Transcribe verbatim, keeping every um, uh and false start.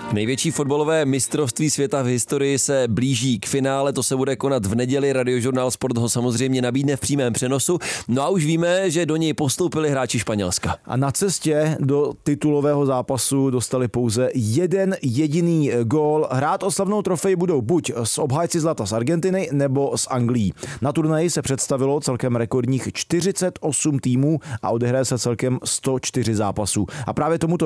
Největší fotbalové mistrovství světa v historii se blíží k finále, to se bude konat v neděli, Radiožurnál Sport ho samozřejmě nabídne v přímém přenosu. No a už víme, že do něj postoupili hráči Španělska. A na cestě do titulového zápasu dostali pouze jeden jediný gól. Hrát o slavnou trofej budou buď s obhájci zlata z Argentiny nebo s Anglií. Na turnaji se představilo celkem rekordních čtyřicet osm týmů a odehraje se celkem sto čtyři zápasů. A právě tomuto